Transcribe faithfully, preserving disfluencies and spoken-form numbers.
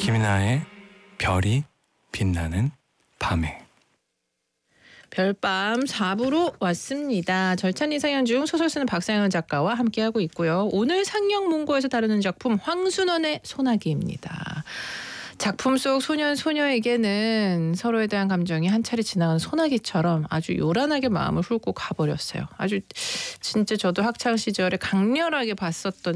김이나의 별이 빛나는 밤에. 별밤 사 부로 왔습니다. 절찬 이상현 중 소설 쓰는 박상현 작가와 함께하고 있고요. 오늘 상영문고에서 다루는 작품 황순원의 소나기입니다. 작품 속 소년 소녀에게는 서로에 대한 감정이 한 차례 지나간 소나기처럼 아주 요란하게 마음을 훑고 가버렸어요. 아주 진짜 저도 학창 시절에 강렬하게 봤었던